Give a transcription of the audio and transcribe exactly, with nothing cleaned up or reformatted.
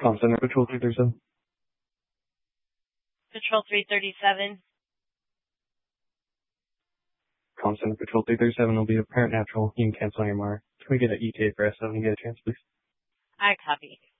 Com Center, Patrol three thirty-seven. Patrol three thirty-seven. Com Center, Patrol three thirty-seven will be apparent natural. You can cancel on your mark. Can we get an E T A for S when you get a chance, please? I copy.